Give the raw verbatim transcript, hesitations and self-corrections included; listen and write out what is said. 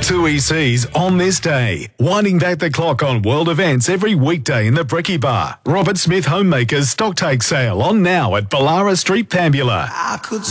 Two E Cs on this day. Winding back the clock on world events every weekday in the Bricky Bar. Robert Smith Homemakers Stocktake Sale on now at Ballara Street, Pambula. I could